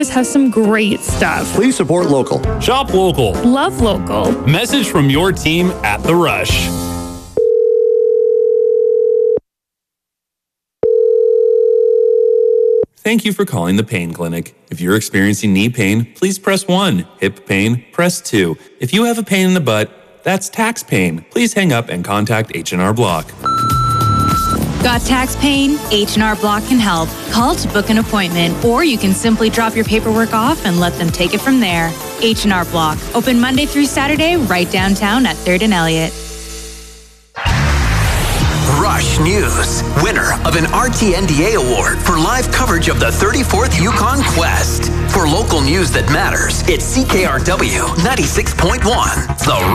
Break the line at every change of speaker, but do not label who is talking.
have some great stuff.
Please support local.
Shop local.
Love local.
Message from your team at The Rush. Thank you for calling the Pain Clinic. If you're experiencing knee pain, please press 1. Hip pain, press 2. If you have a pain in the butt, that's tax pain. Please hang up and contact H&R Block.
Got tax pain? H&R Block can help. Call to book an appointment, or you can simply drop your paperwork off and let them take it from there. H&R Block, open Monday through Saturday, right downtown at 3rd and Elliott.
Rush News, winner of an RTNDA award for live coverage of the 34th Yukon Quest. For local news that matters, it's CKRW 96.1. The